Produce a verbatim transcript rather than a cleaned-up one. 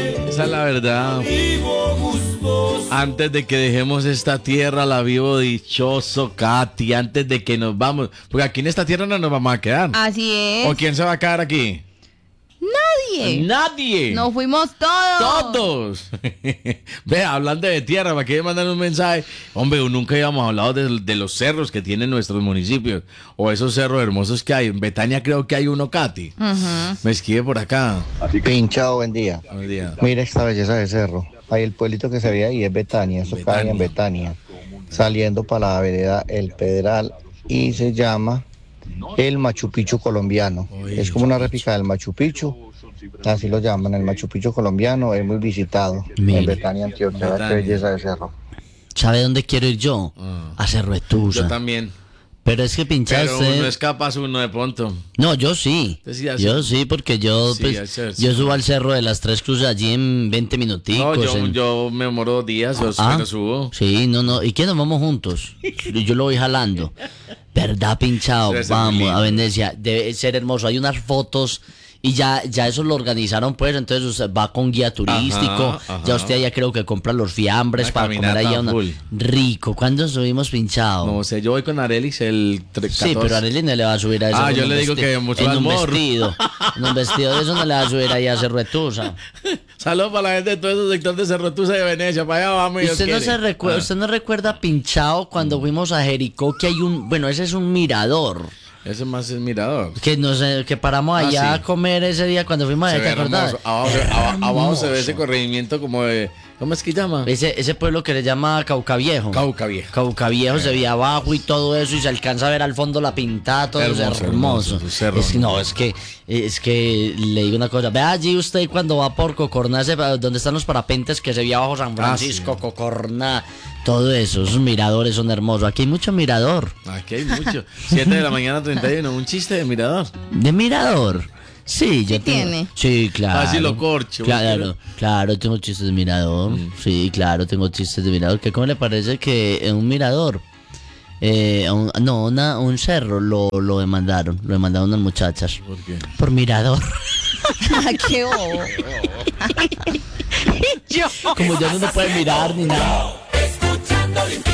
Esa es la verdad. Antes de que dejemos esta tierra, la vivo dichoso, Katy. Antes de que nos vamos. Porque aquí en esta tierra no nos vamos a quedar. Así es. ¿O quién se va a quedar aquí? Nadie. Nadie. Nos fuimos todos. Todos. Ve, hablando de tierra, ¿para qué mandar un mensaje? Hombre, nunca habíamos hablado de, de los cerros que tienen nuestros municipios. O esos cerros hermosos que hay. En Betania creo que hay uno, Katy. Uh-huh. Me escribe por acá. Pinchado, buen día. Buen día. Mira esta belleza de cerro. Ahí el pueblito que se ve ahí es Betania. Eso Betania. cae en Betania. Saliendo para la vereda El Pedral. Y se llama el Machu Picchu colombiano. Oye, Es como una Machu réplica del Machu Picchu. Así lo llaman, el Machu Picchu colombiano. Es muy visitado. Mire. En Betania, Antioquia. Vea Betania. qué belleza de cerro. ¿Sabe dónde quiero ir yo? Ah. A Cerro Etusa. Yo también. Pero es que pinchar Pero usted... uno es capaz uno de pronto. No, yo sí. Usted sí hace- Yo sí, porque yo Sí, pues, hace- yo subo al Cerro de las Tres Cruces allí en veinte No, minuticos. yo, en- yo me demoro dos días, yo Ah, pero subo. Sí, no, no. ¿Y qué nos vamos juntos? Y yo lo voy jalando. ¿Verdad, pinchado? Debe ser Vamos lindo. a Venecia. Debe ser hermoso. Hay unas fotos y ya, ya eso lo organizaron, pues. Entonces usted va con guía turístico. Ajá, ajá. Ya usted ya creo que compra los fiambres Una para comer caminata allá. Una... full. Rico. ¿Cuándo subimos, pinchado? No sé, yo voy con Arelis el tre- Sí, catorce. pero Arely no le va a subir a eso. Ah, en yo un le digo vesti- que mucho en un amor. vestido. En un vestido de eso no le va a subir ahí a Cerro Etusa. Saludos para la gente de todo ese sector de Cerrotusa y de Venecia. Para allá vamos. Dios ¿Usted no, quiere. se recuerda, Ah, ¿Usted no recuerda, pinchado, cuando fuimos a Jericó que hay un... Bueno, ese es un mirador. Ese más es mirador. Que nos eh, que paramos Ah, allá sí. a comer ese día cuando fuimos Se allá, ve ¿te acordás? hermoso. Abajo, se- aba- abajo se ve Hermoso. ese corregimiento como de... ¿Cómo es que llama? Ese, ese pueblo que le llama Cauca Viejo. Cauca Vieja. Cauca Viejo se ve abajo y todo eso y se alcanza a ver al fondo la pintada, todo Hermoso, es hermoso. hermoso, su cerro. Es que, no, es que, es que le digo una cosa. Vea allí usted cuando va por Cocorná, ese- donde están los parapentes que se ve abajo San Francisco, Ah, sí. Cocorná, todo eso. Esos miradores son hermosos. Aquí hay mucho mirador. Aquí hay mucho. siete de la mañana, treinta y uno. Un chiste de mirador. ¿De mirador? Sí, yo ¿Sí tengo- tiene? Sí, claro. Así lo corcho. Claro, claro, tengo chistes de mirador. Sí, claro, tengo chistes de mirador. ¿Qué, ¿Cómo le parece que en un mirador, eh, a un- no, una, un cerro lo, lo demandaron? Lo demandaron unas muchachas. ¿Por qué? Por mirador. Qué bobo. Como ya no se puede mirar ni nada. Escuchando el